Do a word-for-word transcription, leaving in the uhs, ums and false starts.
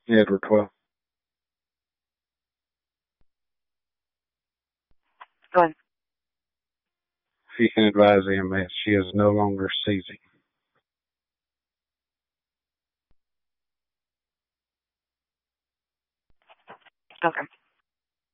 Edward twelve. Go ahead. If you can advise E M S, she is no longer seizing. Okay.